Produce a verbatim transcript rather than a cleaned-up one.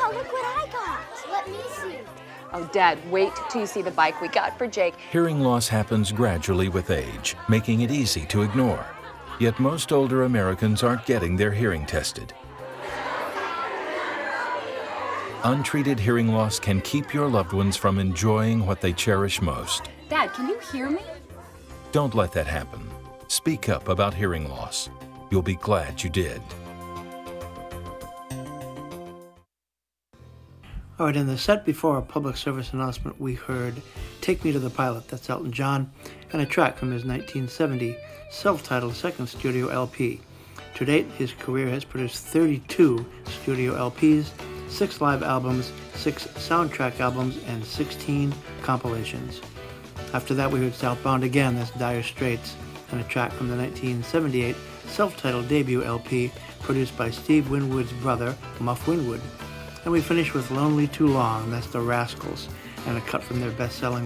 Wow, look what I got. Let me see. Oh, Dad, wait till you see the bike we got for Jake. Hearing loss happens gradually with age, making it easy to ignore. Yet most older Americans aren't getting their hearing tested. Untreated hearing loss can keep your loved ones from enjoying what they cherish most. Dad, can you hear me? Don't let that happen. Speak up about hearing loss. You'll be glad you did. All right, in the set before our public service announcement, we heard Take Me to the Pilot, that's Elton John, and a track from his nineteen seventy self-titled second studio L P. To date, his career has produced thirty-two studio L Ps, six live albums, six soundtrack albums, and sixteen compilations. After that, we heard Southbound Again, that's Dire Straits, and a track from the nineteen seventy-eight self-titled debut L P produced by Steve Winwood's brother, Muff Winwood. And we finish with Lonely Too Long, that's the Rascals, and a cut from their best-selling